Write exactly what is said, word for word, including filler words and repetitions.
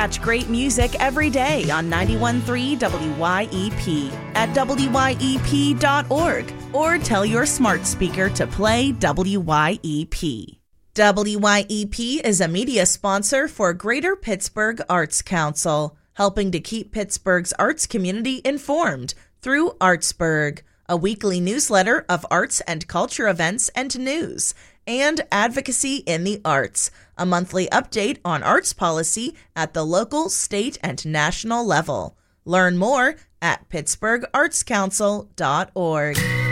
Catch great music every day on ninety-one point three W Y E P at W Y E P dot org or tell your smart speaker to play W Y E P. W Y E P is a media sponsor for Greater Pittsburgh Arts Council, helping to keep Pittsburgh's arts community informed through Artsburg, a weekly newsletter of arts and culture events and news, and Advocacy in the Arts, a monthly update on arts policy at the local, state, and national level. Learn more at pittsburgh arts council dot org.